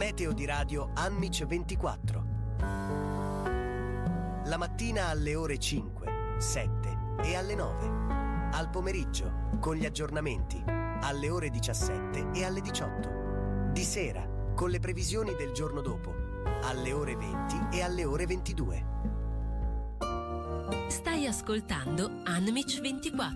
Meteo di radio Anmic 24. La mattina alle ore 5, 7 e alle 9. Al pomeriggio, con gli aggiornamenti, alle ore 17 e alle 18. Di sera, con le previsioni del giorno dopo, alle ore 20 e alle ore 22. Stai ascoltando Anmic 24.